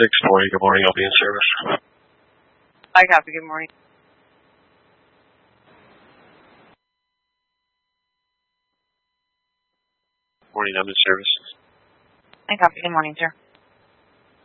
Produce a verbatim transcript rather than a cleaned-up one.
six forty, good morning, I'll be in service. I copy, good morning. Morning, I'm in service. I copy, good morning, sir.